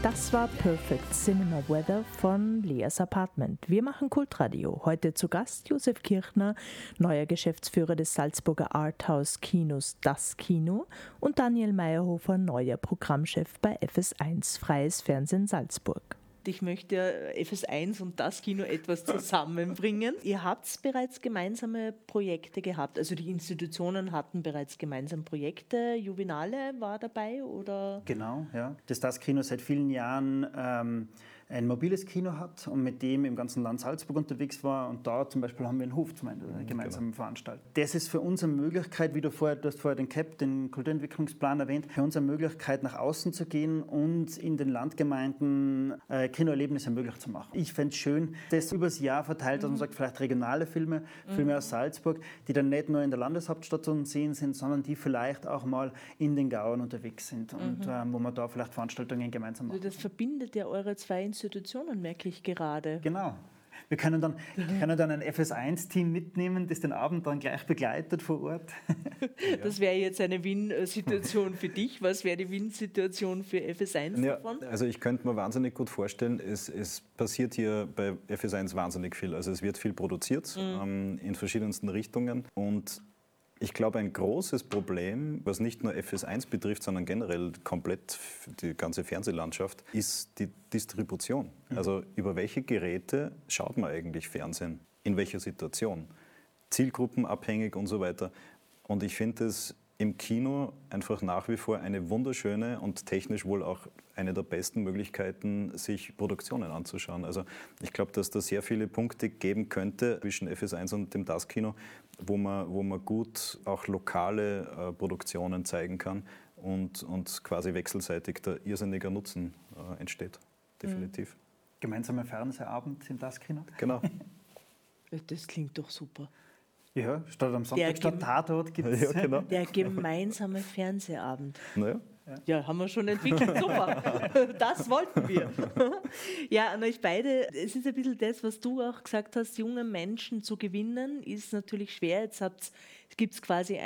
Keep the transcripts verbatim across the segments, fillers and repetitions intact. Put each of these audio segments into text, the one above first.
Das war Perfect Cinema Weather von Leas Apartment. Wir machen Kultradio. Heute zu Gast Josef Kirchner, neuer Geschäftsführer des Salzburger Arthouse-Kinos Das Kino, und Daniel Meyerhofer, neuer Programmchef bei F S eins Freies Fernsehen Salzburg. Ich möchte F S eins und das Kino etwas zusammenbringen. Ihr habt bereits gemeinsame Projekte gehabt, also die Institutionen hatten bereits gemeinsam Projekte. Juvenale war dabei, oder? Genau, ja. Das Das Kino seit vielen Jahren ähm, ein mobiles Kino hat und mit dem im ganzen Land Salzburg unterwegs war. Und da zum Beispiel haben wir einen Hof zum mhm, gemeinsam genau. veranstaltet. Das ist für uns eine Möglichkeit, wie du vorher, du hast vorher den C A P, den Kulturentwicklungsplan erwähnt, für uns eine Möglichkeit, nach außen zu gehen und in den Landgemeinden äh, Kinoerlebnisse möglich zu machen. Ich fände es schön, das übers Jahr verteilt, dass man sagt, vielleicht regionale Filme, Filme mhm. aus Salzburg, die dann nicht nur in der Landeshauptstadt zu sehen sind, sondern die vielleicht auch mal in den Gauen unterwegs sind und mhm. ähm, wo man da vielleicht Veranstaltungen gemeinsam macht. Also das verbindet ja eure zwei Institutionen, merke ich gerade. Genau. Wir können dann, wir können dann ein F S eins Team mitnehmen, das den Abend dann gleich begleitet vor Ort. Das wäre jetzt eine Win-Situation für dich. Was wäre die Win-Situation für F S eins ja, davon? Also ich könnte mir wahnsinnig gut vorstellen, es, es passiert hier bei F S eins wahnsinnig viel. Also es wird viel produziert mhm. ähm, in verschiedensten Richtungen, und ich glaube, ein großes Problem, was nicht nur F S eins betrifft, sondern generell komplett die ganze Fernsehlandschaft, ist die Distribution. Mhm. Also über welche Geräte schaut man eigentlich Fernsehen? In welcher Situation? Zielgruppenabhängig und so weiter. Und ich finde es im Kino einfach nach wie vor eine wunderschöne und technisch wohl auch eine der besten Möglichkeiten, sich Produktionen anzuschauen. Also ich glaube, dass da sehr viele Punkte geben könnte zwischen F S eins und dem Das Kino, wo man, wo man gut auch lokale äh, Produktionen zeigen kann und, und quasi wechselseitig der irrsinniger Nutzen äh, entsteht. Definitiv. Gemeinsamer Fernsehabend im Das Kino. Genau. Das klingt doch super. Ja, statt am Sonntag statt Tatort gibt es. Ja, genau. Der gemeinsame Fernsehabend. Naja. Ja. ja, haben wir schon entwickelt. Super. Das wollten wir. Ja, an euch beide. Es ist ein bisschen das, was du auch gesagt hast, junge Menschen zu gewinnen, ist natürlich schwer. Jetzt gibt es quasi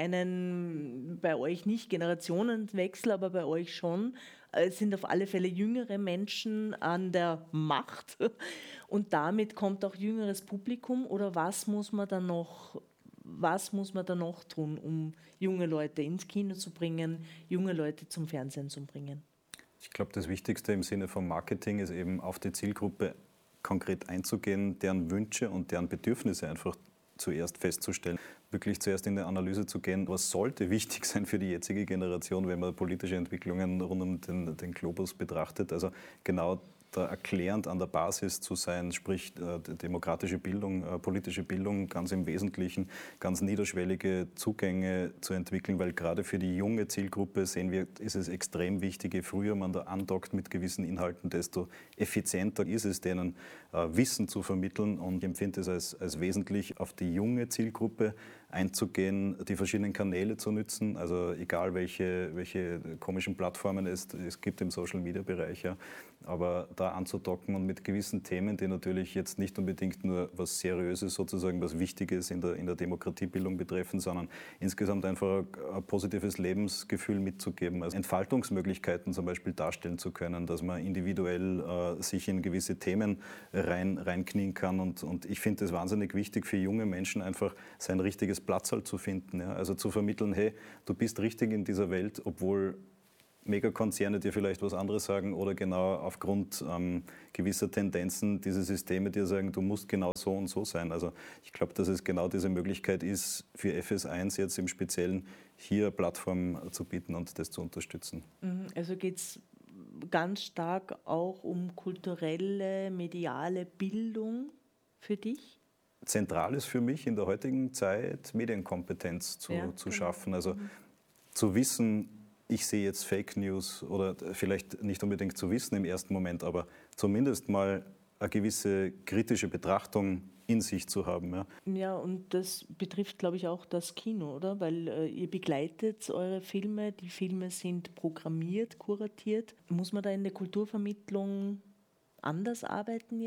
einen, bei euch nicht Generationenwechsel, aber bei euch schon. Es sind auf alle Fälle jüngere Menschen an der Macht. Und damit kommt auch jüngeres Publikum. Oder was muss man dann noch Was muss man da noch tun, um junge Leute ins Kino zu bringen, junge Leute zum Fernsehen zu bringen? Ich glaube, das Wichtigste im Sinne von Marketing ist eben auf die Zielgruppe konkret einzugehen, deren Wünsche und deren Bedürfnisse einfach zuerst festzustellen. Wirklich zuerst in die Analyse zu gehen, was sollte wichtig sein für die jetzige Generation, wenn man politische Entwicklungen rund um den, den Globus betrachtet. Also genau da erklärend an der Basis zu sein, sprich äh, demokratische Bildung, äh, politische Bildung ganz im Wesentlichen, ganz niederschwellige Zugänge zu entwickeln, weil gerade für die junge Zielgruppe sehen wir, ist es extrem wichtig, je früher man da andockt mit gewissen Inhalten, desto effizienter ist es, denen äh, Wissen zu vermitteln, und ich empfinde es als, als wesentlich, auf die junge Zielgruppe einzugehen, die verschiedenen Kanäle zu nutzen, also egal welche, welche komischen Plattformen es, es gibt im Social-Media-Bereich, ja, aber da anzudocken und mit gewissen Themen, die natürlich jetzt nicht unbedingt nur was Seriöses sozusagen, was Wichtiges in der, in der Demokratiebildung betreffen, sondern insgesamt einfach ein positives Lebensgefühl mitzugeben, also Entfaltungsmöglichkeiten zum Beispiel darstellen zu können, dass man individuell äh, sich in gewisse Themen rein, reinknien kann, und, und ich finde es wahnsinnig wichtig für junge Menschen einfach sein richtiges Platzhalt zu finden, ja? Also zu vermitteln, hey, du bist richtig in dieser Welt, obwohl Megakonzerne dir vielleicht was anderes sagen oder genau aufgrund ähm, gewisser Tendenzen diese Systeme dir sagen, du musst genau so und so sein. Also ich glaube, dass es genau diese Möglichkeit ist, für F S eins jetzt im Speziellen hier eine Plattform zu bieten und das zu unterstützen. Also geht es ganz stark auch um kulturelle, mediale Bildung für dich? Zentral ist für mich in der heutigen Zeit, Medienkompetenz zu, ja, zu schaffen. Also mhm. zu wissen, ich sehe jetzt Fake News, oder vielleicht nicht unbedingt zu wissen im ersten Moment, aber zumindest mal eine gewisse kritische Betrachtung in sich zu haben. Ja, ja, und das betrifft, glaube ich, auch das Kino, oder? Weil äh, ihr begleitet eure Filme, die Filme sind programmiert, kuratiert. Muss man da in der Kulturvermittlung anders arbeiten jetzt?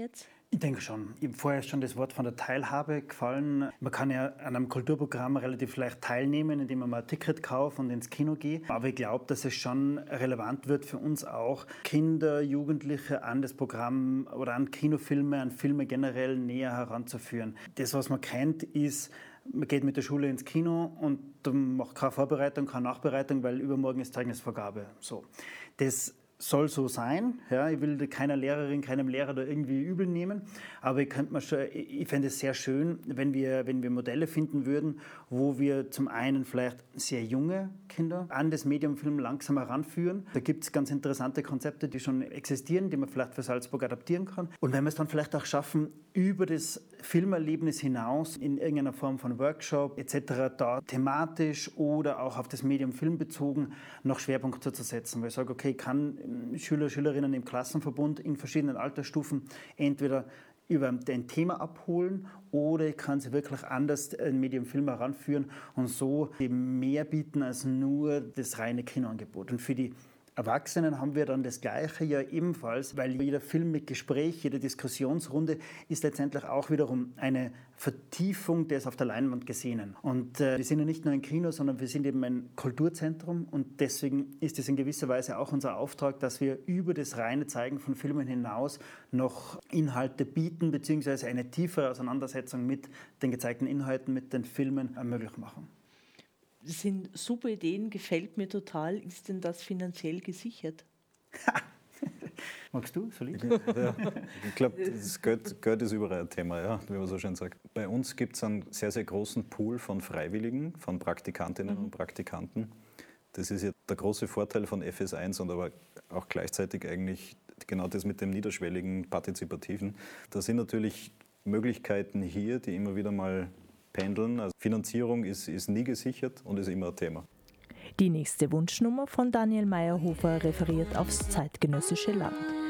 Ich denke schon. Ich habe vorher schon das Wort von der Teilhabe gefallen. Man kann ja an einem Kulturprogramm relativ leicht teilnehmen, indem man mal ein Ticket kauft und ins Kino geht. Aber ich glaube, dass es schon relevant wird für uns auch, Kinder, Jugendliche an das Programm oder an Kinofilme, an Filme generell näher heranzuführen. Das, was man kennt, ist, man geht mit der Schule ins Kino und macht keine Vorbereitung, keine Nachbereitung, weil übermorgen ist Zeugnisvergabe. So. Das soll so sein. Ja, ich will keiner Lehrerin, keinem Lehrer da irgendwie übel nehmen. Aber ich, könnte man schon, ich fände es sehr schön, wenn wir, wenn wir Modelle finden würden, wo wir zum einen vielleicht sehr junge Kinder an das Medium Film langsam heranführen. Da gibt es ganz interessante Konzepte, die schon existieren, die man vielleicht für Salzburg adaptieren kann. Und wenn wir es dann vielleicht auch schaffen, über das Filmerlebnis hinaus in irgendeiner Form von Workshop et cetera da thematisch oder auch auf das Medium Film bezogen noch Schwerpunkte zu setzen. Weil ich sage, okay, ich kann Schüler, Schülerinnen im Klassenverbund in verschiedenen Altersstufen entweder über ein Thema abholen oder ich kann sie wirklich anders ein Medium Film heranführen und so eben mehr bieten als nur das reine Kinoangebot. Und für die Erwachsenen haben wir dann das Gleiche ja ebenfalls, weil jeder Film mit Gespräch, jede Diskussionsrunde ist letztendlich auch wiederum eine Vertiefung des auf der Leinwand Gesehenen. Und äh, wir sind ja nicht nur ein Kino, sondern wir sind eben ein Kulturzentrum und deswegen ist es in gewisser Weise auch unser Auftrag, dass wir über das reine Zeigen von Filmen hinaus noch Inhalte bieten, beziehungsweise eine tiefere Auseinandersetzung mit den gezeigten Inhalten, mit den Filmen äh, möglich machen. Das sind super Ideen, gefällt mir total. Ist denn das finanziell gesichert? Magst du? Soll ich? Ja, ich glaube, das Geld, Geld ist überall ein Thema, ja, wie man so schön sagt. Bei uns gibt es einen sehr, sehr großen Pool von Freiwilligen, von Praktikantinnen mhm. und Praktikanten. Das ist ja der große Vorteil von F S eins und aber auch gleichzeitig eigentlich genau das mit dem niederschwelligen, partizipativen. Da sind natürlich Möglichkeiten hier, die immer wieder mal pendeln. Also Finanzierung ist, ist nie gesichert und ist immer ein Thema. Die nächste Wunschnummer von Daniel Meyerhofer referiert aufs zeitgenössische Land.